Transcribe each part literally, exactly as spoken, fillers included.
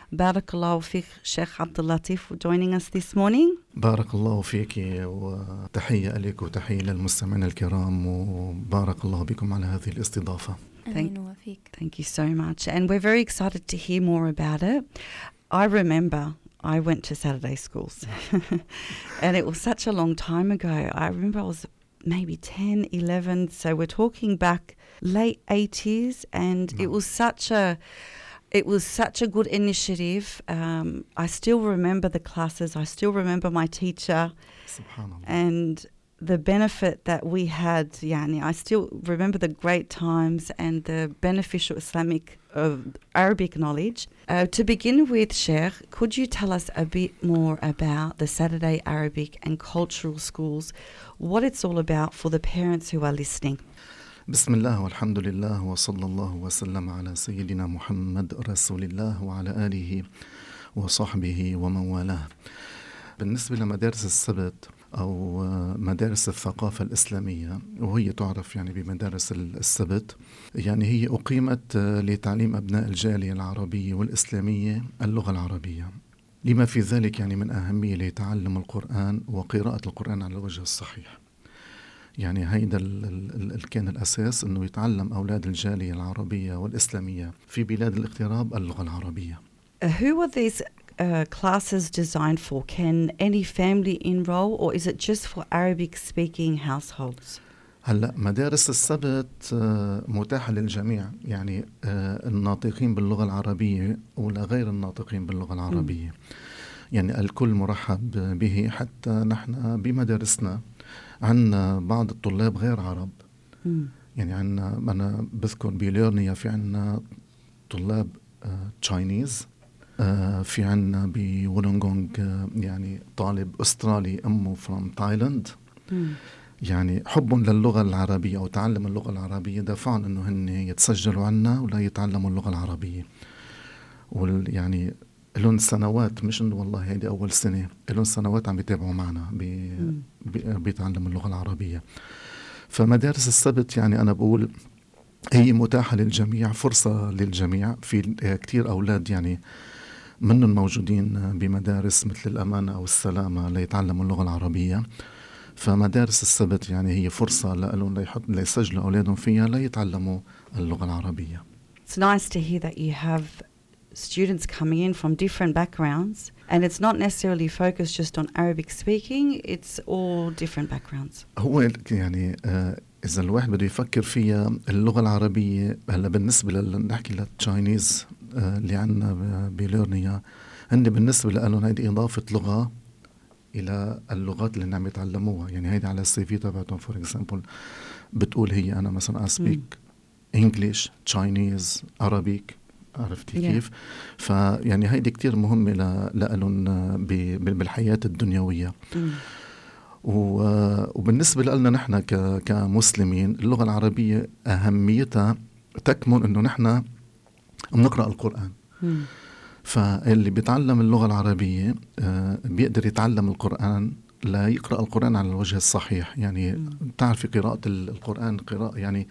Barakallahu fiqh, Sheikh Abdul Latif, for joining us this morning. بارك الله فيك وتحية لك وتحية للمستمعين الكرام وبارك الله بكم على هذه الاستضافة. Thank, thank you so much. And we're very excited to hear more about it. I remember I went to Saturday schools and it was such a long time ago. I remember I was maybe ten, eleven. So we're talking back late eighties, and no. it was such a it was such a good initiative. Um, I still remember the classes. I still remember my teacher and the benefit that we had. Yani, I still remember the great times and the beneficial Islamic uh, Arabic knowledge. Uh, to begin with, Sheikh, could you tell us a bit more about the Saturday Arabic and cultural schools, what it's all about for the parents who are listening? بسم الله والحمد لله وصلى الله وسلم على سيدنا محمد رسول الله وعلى آله وصحبه ومن والاه. بالنسبة لمدارس السبت أو مدارس الثقافة الإسلامية، وهي تعرف يعني بمدارس السبت، يعني هي أقيمت لتعليم أبناء الجالية العربية والإسلامية اللغة العربية، لما في ذلك يعني من أهمية لتعلم القرآن وقراءة القرآن على الوجه الصحيح. يعني هيدا ال ال كان الأساس أنه يتعلم أولاد الجالية العربية والإسلامية في بلاد الاغتراب اللغة العربية. Uh, who are these uh, classes designed for? Can any family enroll, or is it just for Arabic-speaking households? هلا مدارس السبت متاحة للجميع، يعني الناطقين باللغة العربية ولا غير الناطقين باللغة العربية. م. يعني الكل مرحب به. حتى نحن بمدارسنا عنا بعض الطلاب غير عرب. م. يعني عنا، أنا بذكر بليرنيا في عنا طلاب تشاينيز، آه في عنا بولونغونغ آه يعني طالب أسترالي أمه from Thailand. م. يعني حبهم للغة العربية أو تعلم اللغة العربية دفعهم أنه هن يتسجلوا عنا ولا يتعلموا اللغة العربية. وال يعني لهم سنوات، مش إنه والله هيدي أول سنة، لهم سنوات عم يتابعوا معنا بي بي بيتعلموا اللغة العربية. فمدارس السبت يعني أنا بقول هي متاحة للجميع، فرصة للجميع. في كتير أولاد يعني منهم موجودين بمدارس مثل الأمانة أو السلامة ليتعلموا اللغة العربية. فمدارس السبت يعني هي فرصة لهم ليحط ليسجلوا أولادهم فيها ليتعلموا اللغة العربية. It's nice to hear that you have students coming in from different backgrounds, and it's not necessarily focused just on Arabic speaking, it's all different backgrounds. هو يعني آه إذا الواحد بده يفكر فيها اللغة العربية، هلا بالنسبة لنحكي للتشاينيز آه اللي عنا بليرنيا، هن بالنسبة لهم هيدي إضافة لغة إلى اللغات اللي عم يتعلموها. يعني هيدي على السي في تبعتهم فور إكزامبل بتقول هي أنا مثلا أسبيك إنجليش تشاينيز أرابيك، عرفتي yeah. كيف؟ فيعني هيدي كتير مهمة لهم بالحياة الدنيوية. mm. وبالنسبة لنا نحن كمسلمين اللغة العربية أهميتها تكمن إنه نحن بنقرأ القرآن. mm. فاللي بيتعلم اللغة العربية بيقدر يتعلم القرآن، لا يقرأ القرآن على الوجه الصحيح. يعني mm. تعرفي قراءة القرآن قراءة يعني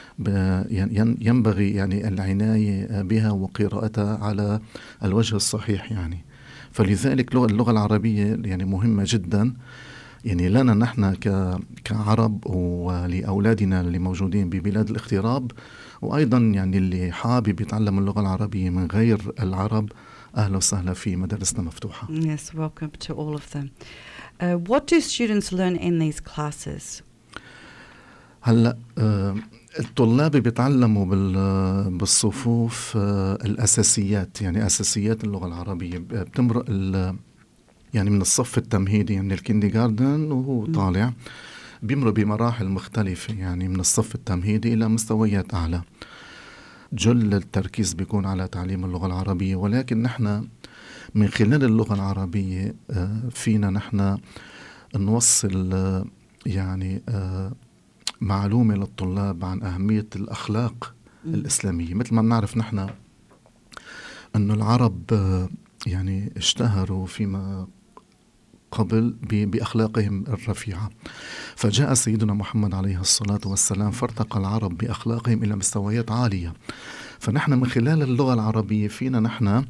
ينبغي يعني العناية بها وقراءتها على الوجه الصحيح. يعني فلذلك اللغة العربية يعني مهمة جدا، يعني لنا نحن كعرب ولأولادنا اللي موجودين ببلاد الاغتراب، وأيضا يعني اللي حابب يتعلم اللغة العربية من غير العرب، أهلا وسهلا في مدارسنا مفتوحة. Yes, welcome to all of them. Uh, what do students learn in these classes? هلا uh, الطلاب بيتعلموا بالصفوف uh, الأساسيات، يعني أساسيات اللغة العربية. بتمرق يعني من الصف التمهيدي من الكينديغاردن وهو طالع، بيمرق بمراحل مختلفة يعني من الصف التمهيدي إلى مستويات أعلى. جل التركيز بيكون على تعليم اللغة العربية، ولكن نحن من خلال اللغة العربية uh, فينا نحن نوصل uh, يعني uh, معلومة للطلاب عن أهمية الأخلاق م. الإسلامية. مثل ما بنعرف نحن أنه العرب يعني اشتهروا فيما قبل بأخلاقهم الرفيعة، فجاء سيدنا محمد عليه الصلاة والسلام فارتقى العرب بأخلاقهم إلى مستويات عالية. فنحن من خلال اللغة العربية فينا نحن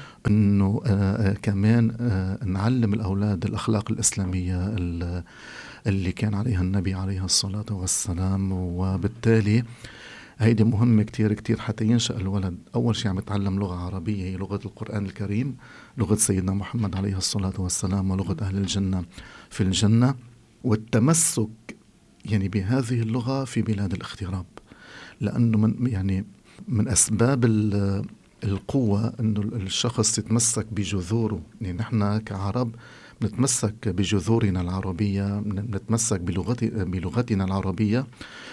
أنه آه كمان آه نعلم الأولاد الأخلاق الإسلامية اللي كان عليها النبي عليه الصلاة والسلام. وبالتالي هيدي مهمة كتير كتير حتى ينشأ الولد أول شيء عم يتعلم لغة عربية، هي لغة القرآن الكريم، لغة سيدنا محمد عليه الصلاة والسلام، ولغة أهل الجنة في الجنة، والتمسك يعني بهذه اللغة في بلاد الاغتراب. لأنه من يعني من أسباب القوة أنه الشخص يتمسك بجذوره. يعني نحن كعرب نتمسك بجذورنا العربية، نتمسك بلغتي بلغتنا العربية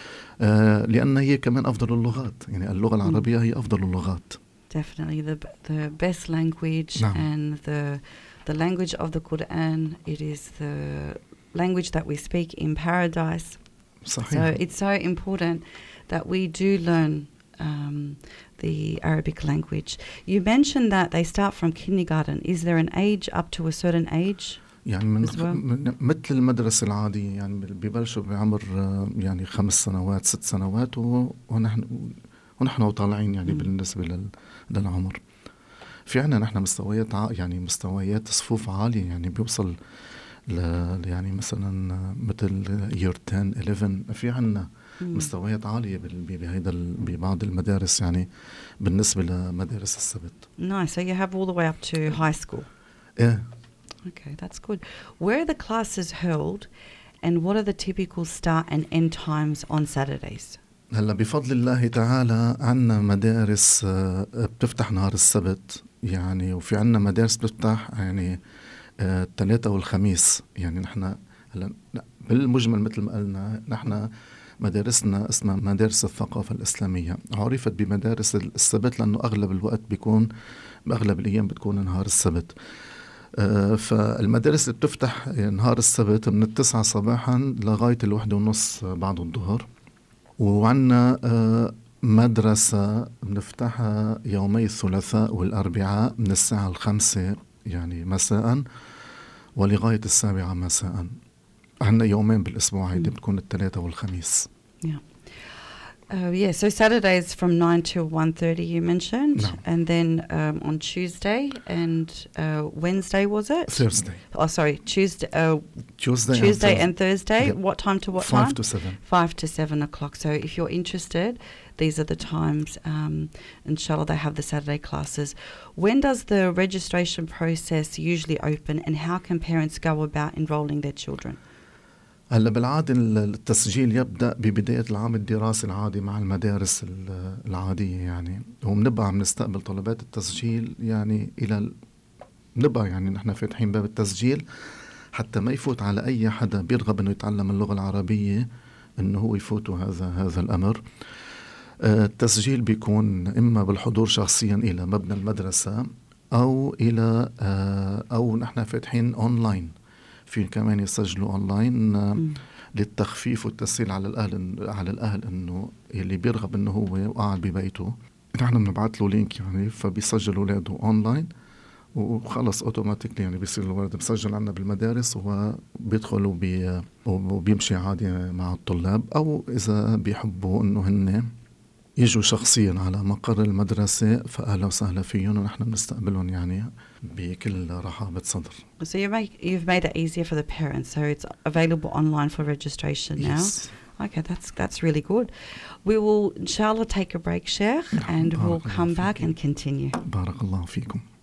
آه لأن هي كمان أفضل اللغات. يعني اللغة العربية هي أفضل اللغات. Definitely the the best language نعم. and the the language of the Quran. It is the language that we speak in paradise. صحيح. So it's so important that we do learn um, the Arabic language. You mentioned that they start from kindergarten. Is there an age up to a certain age? يعني من, well? من مثل المدرسة العادية، يعني ببلشوا بعمر يعني خمس سنوات ست سنوات ونحن ونحن وطالعين يعني mm. بالنسبة لل للعمر. في عنا نحن مستويات ع... يعني مستويات صفوف عالية، يعني بيوصل ل... يعني مثلا مثل year ten eleven في عنا mm. مستويات عالية بهيدا ال... ببعض المدارس يعني بالنسبة لمدارس السبت. Nice. So you have all the way up to high school. إيه. Okay, that's good. Where are the classes held and what are the typical start and end times on Saturdays? هلا بفضل الله تعالى عنا مدارس بتفتح نهار السبت يعني، وفي عنا مدارس بتفتح يعني الثلاثة والخميس. يعني نحن هلا بالمجمل مثل ما قلنا نحن مدارسنا اسمها مدارس الثقافة الإسلامية، عرفت بمدارس السبت لأنه أغلب الوقت بيكون بأغلب الأيام بتكون نهار السبت. آه فالمدارس اللي بتفتح نهار السبت من التسعة صباحا لغاية الوحدة ونص بعد الظهر. وعنا آه مدرسة بنفتحها يومي الثلاثاء والأربعاء من الساعة الخمسة يعني مساء ولغاية السابعة مساء. عنا يومين بالأسبوع هيدي بتكون الثلاثة والخميس. Yeah. Uh, yeah, so Saturdays from nine till one thirty you mentioned, no. and then um, on Tuesday and uh, Wednesday was it? Thursday. Oh, sorry, Tuesday. Uh, Tuesday, Tuesday and, and Thursday. Yep. What time to what Five time? Five to seven. Five to seven o'clock. So if you're interested, these are the times. Um, inshallah, they have the Saturday classes. When does the registration process usually open, and how can parents go about enrolling their children? هلا بالعادة التسجيل يبدأ ببداية العام الدراسي العادي مع المدارس العادية يعني، وبنبقى عم نستقبل طلبات التسجيل يعني إلى بنبقى يعني نحن فاتحين باب التسجيل حتى ما يفوت على أي حدا بيرغب إنه يتعلم اللغة العربية إنه هو يفوتوا هذا هذا الأمر. آه التسجيل بيكون إما بالحضور شخصيا إلى مبنى المدرسة أو إلى آه أو نحن فاتحين أونلاين، في كمان يسجلوا أونلاين آه للتخفيف والتسهيل على الأهل على الأهل إنه اللي بيرغب إنه هو قاعد ببيته نحن بنبعث له لينك يعني فبيسجل أولاده أونلاين وخلص أوتوماتيكلي يعني بيصير الولد مسجل عنا بالمدارس وبيدخل وبي وبيمشي عادي مع الطلاب، أو إذا بيحبوا إنه هن يجوا شخصيا على مقر المدرسة فأهلا وسهلا فيهم ونحن بنستقبلهم يعني بكل رحابة صدر. So you make, you've made it easier for the parents, so it's available online for registration now. Yes. Okay, that's that's really good. We will inshallah take a break, Sheikh, and we'll come back and continue. بارك الله فيكم.